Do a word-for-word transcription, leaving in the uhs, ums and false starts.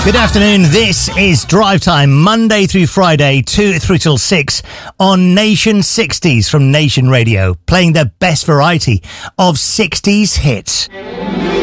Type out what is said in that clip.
Good afternoon. This is Drive Time, Monday through Friday, two through till six on Nation sixties from Nation Radio, playing the best variety of sixties hits.